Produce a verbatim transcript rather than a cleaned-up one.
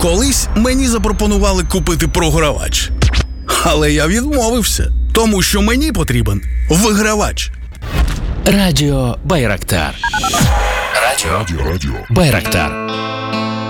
Колись мені запропонували купити програвач. Але я відмовився, тому що мені потрібен вигравач. Радіо Байрактар. Радіо, Радіо, радіо. Байрактар.